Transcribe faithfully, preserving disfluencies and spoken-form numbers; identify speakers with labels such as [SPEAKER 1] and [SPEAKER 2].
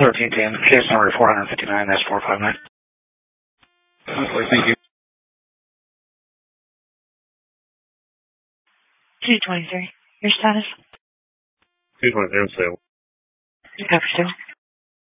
[SPEAKER 1] thirteen ten, case number four fifty-nine, that's four five nine.
[SPEAKER 2] Okay, thank you.
[SPEAKER 3] two twenty-three, your status?
[SPEAKER 4] two twenty-three, sale.
[SPEAKER 3] Copy, sir.